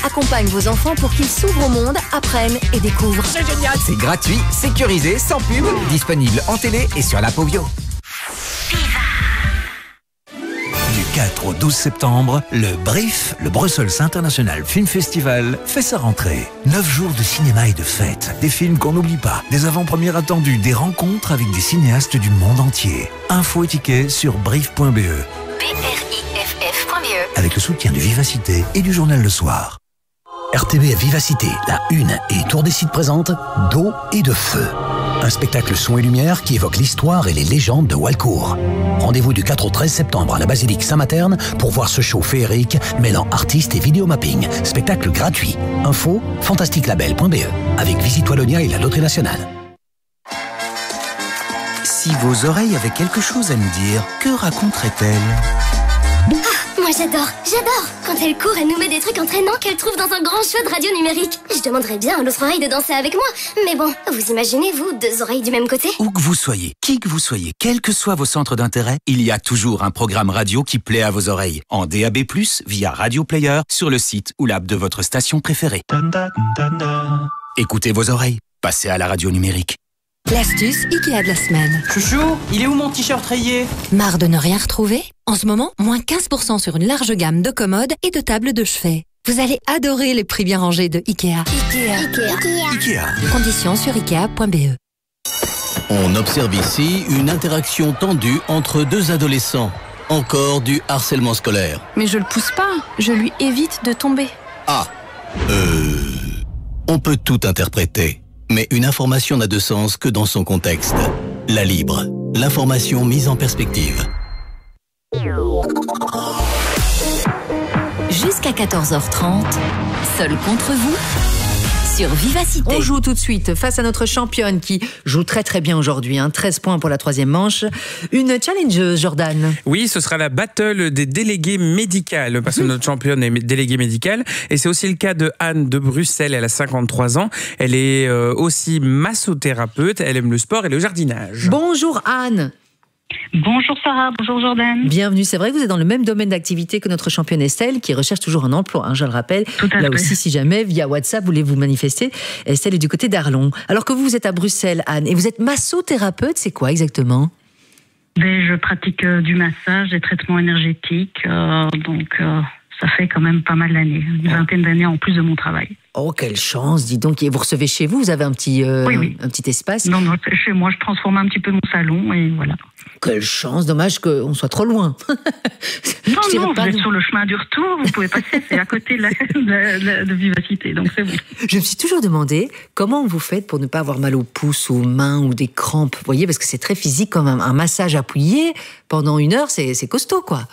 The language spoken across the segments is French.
accompagne vos enfants pour qu'ils s'ouvrent au monde, apprennent et découvrent. C'est génial. C'est gratuit, sécurisé, sans pub, disponible en télé et sur l'app Ovio. Du 4 au 12 septembre, le BRIF, le Brussels International Film Festival, fait sa rentrée. 9 jours de cinéma et de fêtes, des films qu'on n'oublie pas, des avant-premières attendues, des rencontres avec des cinéastes du monde entier. Infos et tickets sur briff.be. BRIFF.be. Avec le soutien de Vivacité et du journal Le Soir. RTB à Vivacité, la Une et Tour des Sites présente D'eau et de feu. Un spectacle son et lumière qui évoque l'histoire et les légendes de Walcourt. Rendez-vous du 4 au 13 septembre à la basilique Saint-Materne pour voir ce show féerique mêlant artistes et vidéomapping. Spectacle gratuit. Info fantasticlabel.be avec Visite Wallonia et la Loterie Nationale. Si vos oreilles avaient quelque chose à nous dire, que raconteraient-elles ? Moi j'adore quand elle court, elle nous met des trucs entraînants qu'elle trouve dans un grand show de radio numérique. Je demanderais bien à l'autre oreille de danser avec moi. Mais bon, vous imaginez, vous, deux oreilles du même côté? Où que vous soyez, qui que vous soyez, quels que soient vos centres d'intérêt, il y a toujours un programme radio qui plaît à vos oreilles. En DAB+, via Radio Player, sur le site ou l'app de votre station préférée. Écoutez vos oreilles, passez à la radio numérique. L'astuce Ikea de la semaine. Chouchou, il est où mon t-shirt rayé? Marre de ne rien retrouver? En ce moment, moins 15% sur une large gamme de commodes et de tables de chevet. Vous allez adorer les prix bien rangés de Ikea. Ikea. Conditions sur ikea.be. On observe ici une interaction tendue entre deux adolescents. Encore du harcèlement scolaire. Mais je le pousse pas, je lui évite de tomber. On peut tout interpréter. Mais une information n'a de sens que dans son contexte. La Libre, l'information mise en perspective. Jusqu'à 14h30, seul contre vous, sur Vivacité. On joue tout de suite face à notre championne qui joue très très bien aujourd'hui. 13 points pour la troisième manche. Une challengeuse, Jordan. Oui, ce sera la battle des délégués médicales, parce que notre championne est déléguée médicale. Et c'est aussi le cas de Anne de Bruxelles, elle a 53 ans. Elle est aussi massothérapeute, elle aime le sport et le jardinage. Bonjour Anne. Bonjour Sarah, bonjour Jordan. Bienvenue, c'est vrai que vous êtes dans le même domaine d'activité que notre championne Estelle, qui recherche toujours un emploi, je le rappelle. Là aussi, si jamais, via WhatsApp, vous voulez vous manifester, Estelle est du côté d'Arlon. Alors que vous êtes à Bruxelles, Anne, et vous êtes massothérapeute, c'est quoi exactement ? Je pratique du massage, des traitements énergétiques, donc ça fait quand même pas mal d'années, une vingtaine d'années en plus de mon travail. Oh, quelle chance, dis donc. Et vous recevez chez vous, vous avez un petit, oui. un petit espace ? Non, chez moi, je transforme un petit peu mon salon et voilà. Quelle chance, dommage qu'on soit trop loin. Non, vous êtes sur le chemin du retour, vous pouvez passer, c'est à côté de Vivacité, donc c'est bon. Je me suis toujours demandé comment vous faites pour ne pas avoir mal aux pouces, aux mains ou des crampes, vous voyez, parce que c'est très physique comme un massage appuyé pendant 1 heure, c'est costaud, quoi.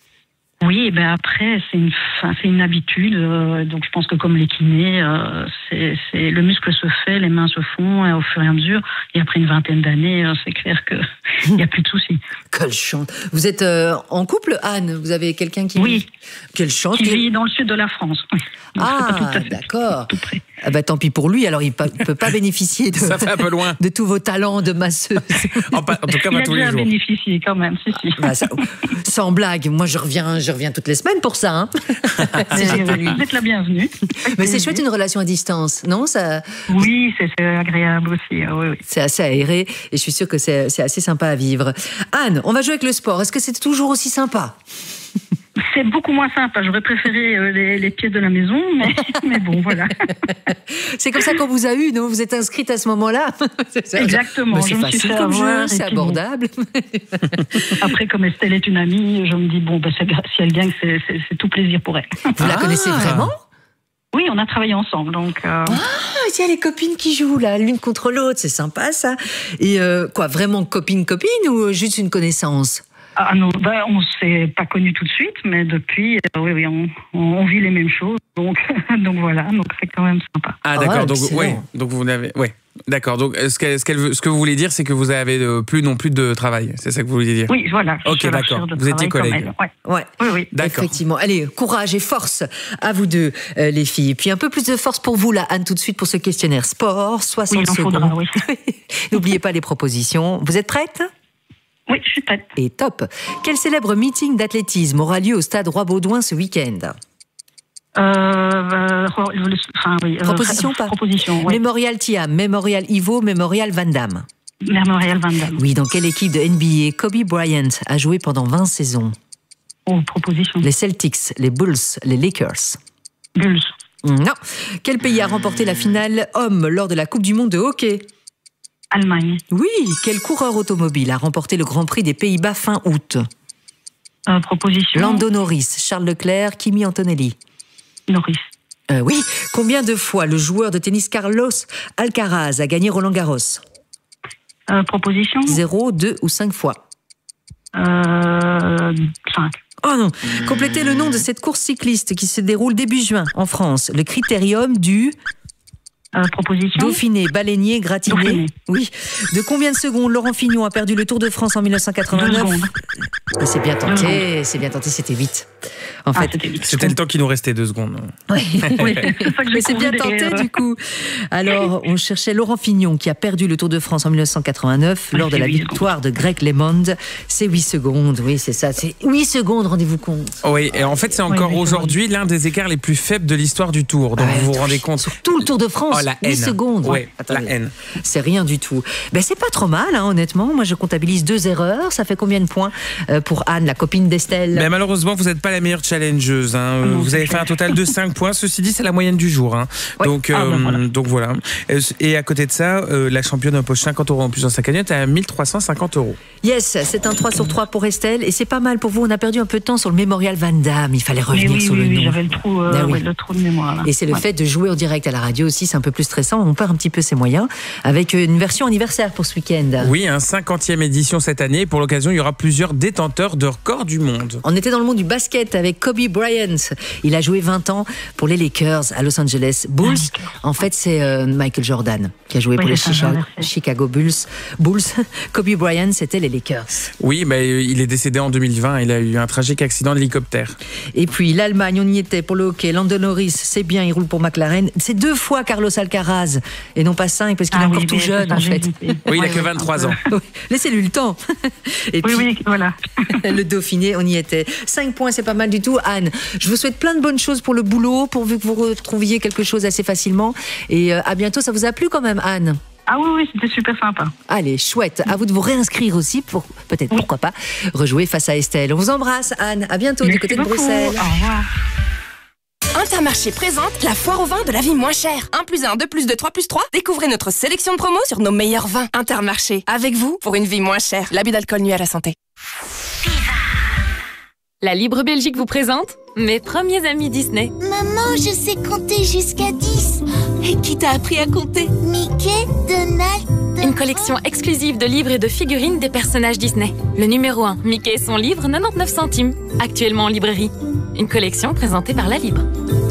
Oui, après, c'est une habitude. Donc, je pense que comme les kinés, c'est le muscle se fait, les mains se font au fur et à mesure. Et après une vingtaine d'années, c'est clair que il n'y a plus de soucis. Quelle chance. Vous êtes en couple, Anne? Vous avez quelqu'un qui... Oui. Quelle chance. Qui vit dans le sud de la France. Donc, d'accord. Tant pis pour lui, alors il ne peut pas bénéficier Ça fait un peu loin. de tous vos talents de masseuse. En tout cas, pas tous les jours. Il a déjà bénéficié quand même, si. Sans blague, moi je reviens toutes les semaines pour ça. Vous êtes la bienvenue. Mais c'est chouette une relation à distance, non ça... Oui, c'est agréable aussi. Oui. C'est assez aéré et je suis sûre que c'est assez sympa à vivre. Anne, on va jouer avec le sport. Est-ce que c'est toujours aussi sympa ? C'est beaucoup moins simple. J'aurais préféré les pièces de la maison, mais bon, voilà. C'est comme ça qu'on vous a eu, non ? Vous êtes inscrite à ce moment-là ? Exactement. C'est facile comme jeu, c'est abordable. Après, comme Estelle est une amie, je me dis, si elle gagne, c'est tout plaisir pour elle. Vous la connaissez vraiment ? Oui, on a travaillé ensemble, donc... il y a les copines qui jouent, là, l'une contre l'autre, c'est sympa, ça. Et vraiment copine ou juste une connaissance ? Ah non, on s'est pas connus tout de suite, mais depuis, oui, on vit les mêmes choses, donc voilà, donc c'est quand même sympa. Ah d'accord, donc vous n'avez, d'accord, donc ce que vous voulez dire, c'est que vous avez plus de travail, c'est ça que vous voulez dire? Oui, voilà. Ok, d'accord. Vous étiez collègues. Oui, d'accord. Effectivement. Allez, courage et force à vous deux, les filles. Puis un peu plus de force pour vous là, Anne, tout de suite pour ce questionnaire sport, 60 secondes. Faudra, oui. N'oubliez pas les propositions. Vous êtes prête? Oui, je suis prête. Et top. Quel célèbre meeting d'athlétisme aura lieu au stade Roi-Baudouin ce week-end? Proposition pas. Proposition, oui. Mémorial Thiam, Mémorial Ivo, Mémorial Van Damme. Mémorial Van Damme. Oui, dans quelle équipe de NBA Kobe Bryant a joué pendant 20 saisons? Proposition. Les Celtics, les Bulls, les Lakers. Bulls. Non. Quel pays a remporté la finale homme lors de la Coupe du Monde de hockey? Allemagne. Oui. Quel coureur automobile a remporté le Grand Prix des Pays-Bas fin août? Proposition. Lando Norris, Charles Leclerc, Kimi Antonelli. Norris. Oui. Combien de fois le joueur de tennis Carlos Alcaraz a gagné Roland-Garros? Proposition. 0, 2 ou 5 fois? 5. Oh non. Complétez le nom de cette course cycliste qui se déroule début juin en France. Le critérium du... Proposition. Dauphiné, baleinier, gratiné. Dauphiné. Oui. De combien de secondes Laurent Fignon a perdu le Tour de France en 1989? C'est bien tenté, c'était 8. En fait, c'était le temps qui nous restait, 2 secondes. Oui. Mais c'est bien tenté du coup. Alors, on cherchait Laurent Fignon qui a perdu le Tour de France en 1989 lors de la victoire de Greg LeMond. C'est 8 secondes, oui, c'est ça. C'est 8 secondes, rendez-vous compte. Oui, et en fait, c'est encore aujourd'hui l'un des écarts les plus faibles de l'histoire du Tour. Donc, vous vous rendez compte. Sur tout le Tour de France. La 8 secondes. Oui, la haine. C'est rien du tout. Ben, c'est pas trop mal, hein, honnêtement. Moi, je comptabilise 2 erreurs. Ça fait combien de points pour Anne, la copine d'Estelle? Ben, malheureusement, vous n'êtes pas la meilleure challengeuse. Hein. Vous avez fait un total de 5 points. Ceci dit, c'est la moyenne du jour. Hein. Ouais. Donc voilà. Et à côté de ça, la championne empoche 50 € en plus dans sa cagnotte à 1350 €. Yes, c'est un 3 sur 3 pour Estelle. Et c'est pas mal pour vous. On a perdu un peu de temps sur le Mémorial Van Damme. Il fallait revenir sur le nom. Oui, j'avais le trou, le trou de mémoire. Là. Et c'est le fait de jouer en direct à la radio aussi. C'est un peu plus stressant. On perd un petit peu ses moyens avec une version anniversaire pour ce week-end. Oui, 50e édition cette année. Pour l'occasion, il y aura plusieurs détenteurs de records du monde. On était dans le monde du basket avec Kobe Bryant. Il a joué 20 ans pour les Lakers à Los Angeles. Bulls, en fait, c'est Michael Jordan qui a joué pour les Chicago Bulls. Kobe Bryant, c'était les Lakers. Oui, mais il est décédé en 2020. Il a eu un tragique accident d'hélicoptère. Et puis l'Allemagne, on y était pour le hockey. Lando Norris, c'est bien, il roule pour McLaren. C'est 2 fois Carlos Alcaraz et non pas 5 parce qu'il est encore tout jeune en fait. Oui, il a que 23 ans. Laissez-lui le temps. Et puis, oui, voilà. Le Dauphiné, on y était. 5 points, c'est pas mal du tout. Anne, je vous souhaite plein de bonnes choses pour le boulot, pourvu que vous retrouviez quelque chose assez facilement. Et à bientôt, ça vous a plu quand même, Anne? Ah oui, c'était super sympa. Allez, chouette. À vous de vous réinscrire aussi pour peut-être, pourquoi pas, rejouer face à Estelle. On vous embrasse, Anne. À bientôt du côté de Bruxelles. Au revoir. Intermarché présente la foire au vin de la vie moins chère. 1+1, 2+2, 3+3. Découvrez notre sélection de promos sur nos meilleurs vins. Intermarché, avec vous pour une vie moins chère. L'abus d'alcool nuit à la santé. La Libre Belgique vous présente mes premiers amis Disney. Maman, je sais compter jusqu'à 10. Et qui t'a appris à compter? Mickey, Donald... Une collection exclusive de livres et de figurines des personnages Disney. Le numéro 1, Mickey et son livre, 99 centimes. Actuellement en librairie. Une collection présentée par La Libre.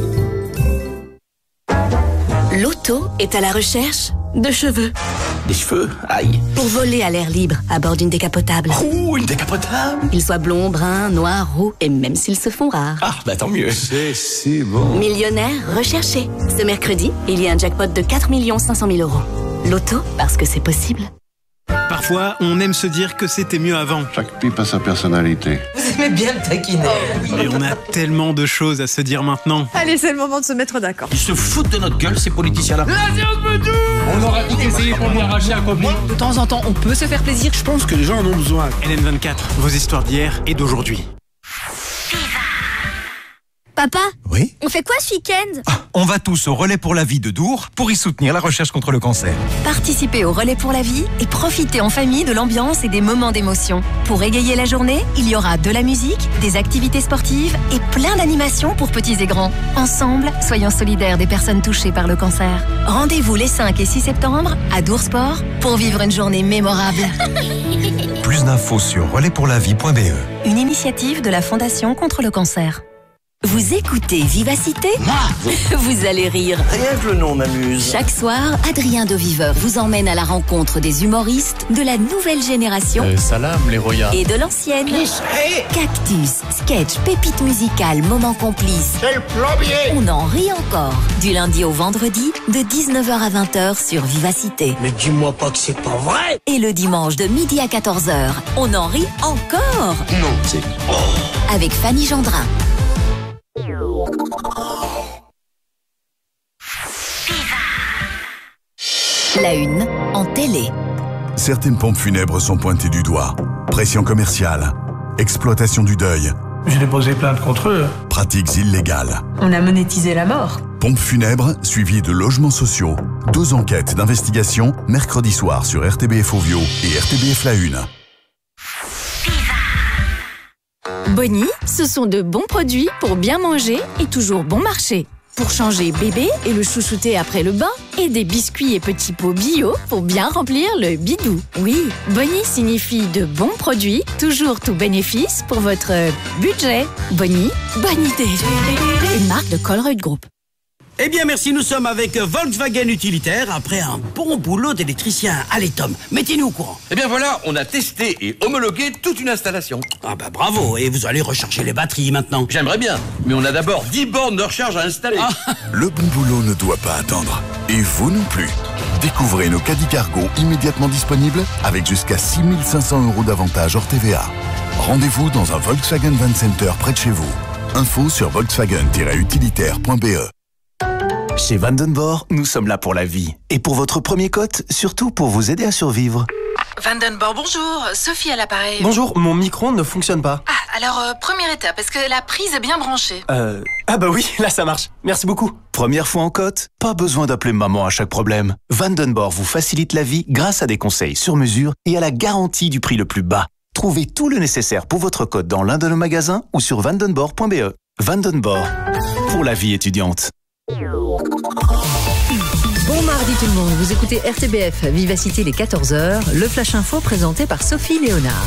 L'auto est à la recherche de cheveux. Des cheveux? Aïe. Pour voler à l'air libre à bord d'une décapotable. Ouh, une décapotable? Qu'ils soient blonds, bruns, noirs, roux et même s'ils se font rares. Ah, bah tant mieux. C'est si bon. Millionnaire recherché. Ce mercredi, il y a un jackpot de 4 500 000 €. L'auto, parce que c'est possible. Parfois, on aime se dire que c'était mieux avant. Chaque pipe a sa personnalité. Vous aimez bien me taquiner. Et on a tellement de choses à se dire maintenant. Allez, c'est le moment de se mettre d'accord. Ils se foutent de notre gueule, ces politiciens-là. On aura tout essayé pour lui arracher un copain. De temps en temps, on peut se faire plaisir. Je pense que les gens en ont besoin. LN24, vos histoires d'hier et d'aujourd'hui. Papa? Oui? On fait quoi ce week-end? On va tous au Relais pour la vie de Dour pour y soutenir la recherche contre le cancer. Participez au Relais pour la vie et profitez en famille de l'ambiance et des moments d'émotion. Pour égayer la journée, il y aura de la musique, des activités sportives et plein d'animations pour petits et grands. Ensemble, soyons solidaires des personnes touchées par le cancer. Rendez-vous les 5 et 6 septembre à Dour Sport pour vivre une journée mémorable. Plus d'infos sur relaispourlavie.be. Une initiative de la Fondation contre le cancer. Vous écoutez Vivacité? Vous allez rire. Rien que le nom m'amuse. Chaque soir, Adrien de Viveur vous emmène à la rencontre des humoristes de la nouvelle génération Salam les Roya. et de l'ancienne. Cactus, sketch, pépites musicales, moments complices. C'est le plombier. On en rit encore. Du lundi au vendredi, de 19h à 20h sur Vivacité. Mais dis-moi pas que c'est pas vrai. Et le dimanche de midi à 14h, on en rit encore. Non, c'est... Avec Fanny Gendrin. La une en télé. Certaines pompes funèbres sont pointées du doigt. Pression commerciale, exploitation du deuil. J'ai déposé plainte contre eux. Pratiques illégales. On a monétisé la mort. Pompes funèbres suivies de logements sociaux. 2 enquêtes d'investigation mercredi soir sur RTBF Ovio et RTBF La Une. Bonnie, ce sont de bons produits pour bien manger et toujours bon marché. Pour changer bébé et le chouchouter après le bain, et des biscuits et petits pots bio pour bien remplir le bidou. Oui, Bonnie signifie de bons produits, toujours tout bénéfice pour votre budget. Bonnie, bonne idée. Une marque de Colruyt Group. Eh bien, merci, nous sommes avec Volkswagen Utilitaire après un bon boulot d'électricien. Allez, Tom, mettez-nous au courant. Eh bien voilà, on a testé et homologué toute une installation. Ah bah bravo, et vous allez recharger les batteries maintenant. J'aimerais bien, mais on a d'abord 10 bornes de recharge à installer. Le bon boulot ne doit pas attendre. Et vous non plus. Découvrez nos caddies cargo immédiatement disponibles avec jusqu'à 6 500 € d'avantage hors TVA. Rendez-vous dans un Volkswagen Van Center près de chez vous. Info sur volkswagen-utilitaire.be. Chez Vandenborg, nous sommes là pour la vie. Et pour votre premier cote, surtout pour vous aider à survivre. Vandenborg, bonjour. Sophie à l'appareil. Bonjour, mon micro ne fonctionne pas. Ah, alors, première étape, est-ce que la prise est bien branchée? Ah bah oui, là ça marche. Merci beaucoup. Première fois en cote, pas besoin d'appeler maman à chaque problème. Vandenborg vous facilite la vie grâce à des conseils sur mesure et à la garantie du prix le plus bas. Trouvez tout le nécessaire pour votre cote dans l'un de nos magasins ou sur vandenborg.be. Vandenborg, pour la vie étudiante. Bon mardi tout le monde, vous écoutez RTBF Vivacité les 14h, le Flash Info présenté par Sophie Léonard.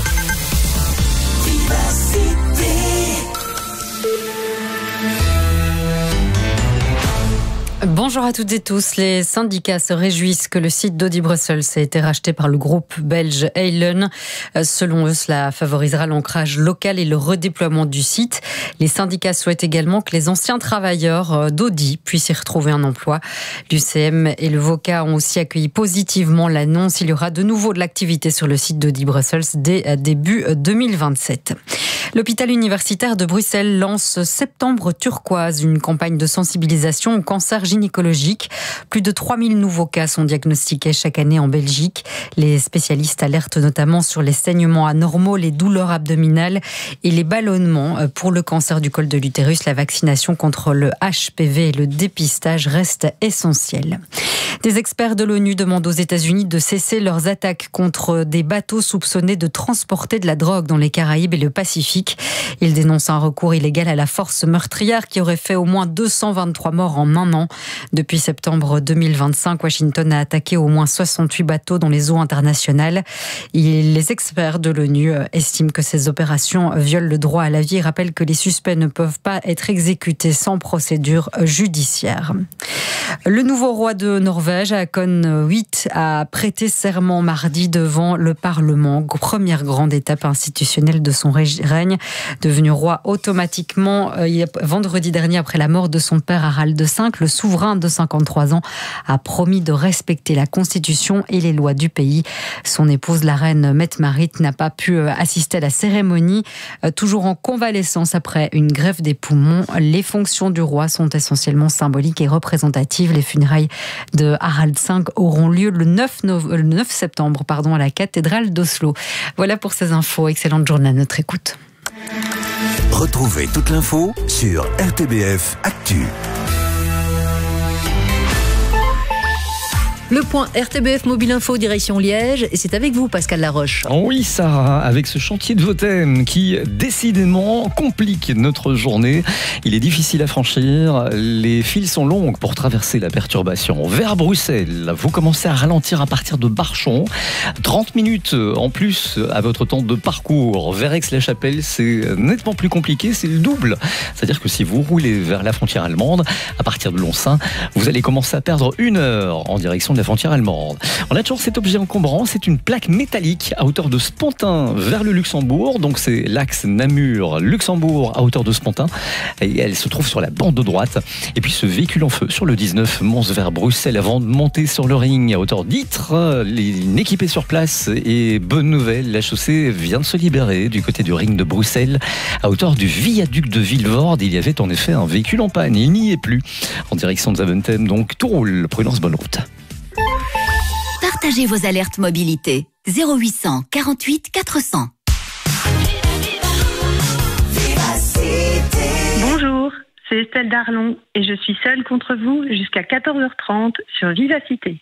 Bonjour à toutes et tous. Les syndicats se réjouissent que le site d'Audi Brussels ait été racheté par le groupe belge Heylen. Selon eux, cela favorisera l'ancrage local et le redéploiement du site. Les syndicats souhaitent également que les anciens travailleurs d'Audi puissent y retrouver un emploi. L'UCM et le VOCA ont aussi accueilli positivement l'annonce. Il y aura de nouveau de l'activité sur le site d'Audi Brussels dès début 2027. L'hôpital universitaire de Bruxelles lance Septembre turquoise, une campagne de sensibilisation au cancer gynécologique. Plus de 3000 nouveaux cas sont diagnostiqués chaque année en Belgique. Les spécialistes alertent notamment sur les saignements anormaux, les douleurs abdominales et les ballonnements. Pour le cancer du col de l'utérus, la vaccination contre le HPV et le dépistage restent essentiels. Des experts de l'ONU demandent aux États-Unis de cesser leurs attaques contre des bateaux soupçonnés de transporter de la drogue dans les Caraïbes et le Pacifique. Ils dénoncent un recours illégal à la force meurtrière qui aurait fait au moins 223 morts en un an. Depuis septembre 2025, Washington a attaqué au moins 68 bateaux dans les eaux internationales. Les experts de l'ONU estiment que ces opérations violent le droit à la vie et rappellent que les suspects ne peuvent pas être exécutés sans procédure judiciaire. Le nouveau roi de Norvège, Haakon VIII, a prêté serment mardi devant le Parlement. Première grande étape institutionnelle de son règne. Devenu roi automatiquement vendredi dernier après la mort de son père Harald V, le souverain de 53 ans a promis de respecter la Constitution et les lois du pays. Son épouse, la reine Mette-Marit, n'a pas pu assister à la cérémonie. Toujours en convalescence après une greffe des poumons, les fonctions du roi sont essentiellement symboliques et représentatives. Les funérailles de Harald V auront lieu le 9 septembre à la cathédrale d'Oslo. Voilà pour ces infos. Excellente journée à notre écoute. Retrouvez toute l'info sur RTBF Actu. Le point RTBF Mobile Info direction Liège et c'est avec vous Pascal Laroche. Oui Sarah, avec ce chantier de Vothem qui décidément complique notre journée. Il est difficile à franchir, les files sont longues pour traverser la perturbation. Vers Bruxelles, vous commencez à ralentir à partir de Barchon. 30 minutes en plus à votre temps de parcours. Vers Aix-la-Chapelle, c'est nettement plus compliqué, c'est le double. C'est-à-dire que si vous roulez vers la frontière allemande, à partir de Lonsin, vous allez commencer à perdre 1 heure en direction de la frontière allemande. On a toujours cet objet encombrant, c'est une plaque métallique à hauteur de Spontin vers le Luxembourg, donc c'est l'axe Namur-Luxembourg à hauteur de Spontin, et elle se trouve sur la bande de droite. Et puis ce véhicule en feu sur le 19 Mons vers Bruxelles avant de monter sur le ring à hauteur d'Ytre, une équipée sur place et bonne nouvelle, la chaussée vient de se libérer du côté du ring de Bruxelles à hauteur du viaduc de Vilvoorde. Il y avait en effet un véhicule en panne, il n'y est plus. En direction de Zaventem, donc tout roule, prudence, bonne route. partagez vos alertes mobilité. 0800 48 400. Bonjour, c'est Estelle Darlon et je suis seule contre vous jusqu'à 14h30 sur Vivacité.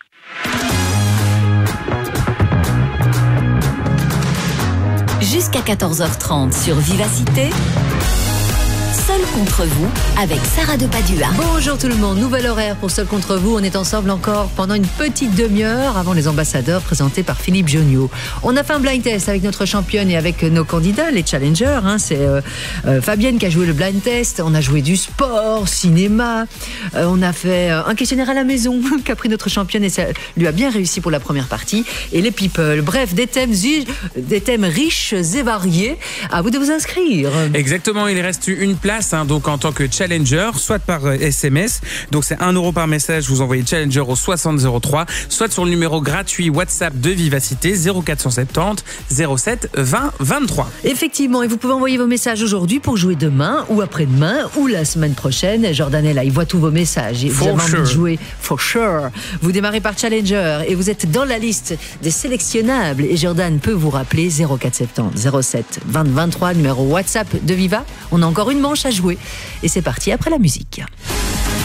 Jusqu'à 14h30 sur Vivacité. Seul contre vous avec Sarah de Padua. Bonjour tout le monde, nouvel horaire pour Seul contre vous. On est ensemble encore pendant une petite demi-heure avant les ambassadeurs présentés par Philippe Jonniot. On a fait un blind test avec notre championne et avec nos candidats, les challengers. C'est Fabienne qui a joué le blind test. On a joué du sport, cinéma. On a fait un questionnaire à la maison qu'a pris notre championne et ça lui a bien réussi pour la première partie. Et les people. Bref, des thèmes riches et variés. À vous de vous inscrire. Exactement, il reste une place. Donc en tant que challenger, soit par SMS, donc c'est 1 € par message, vous envoyez challenger au 6003, soit sur le numéro gratuit WhatsApp de Vivacité 0470 07 20 23. Effectivement, et vous pouvez envoyer vos messages aujourd'hui pour jouer demain ou après-demain ou la semaine prochaine. Jordan est là, il voit tous vos messages et vous avez envie de jouer for sure. Vous démarrez par challenger et vous êtes dans la liste des sélectionnables et Jordan peut vous rappeler 0470 07 20 23, numéro WhatsApp de Viva. On a encore une manche à jouer et c'est parti après la musique.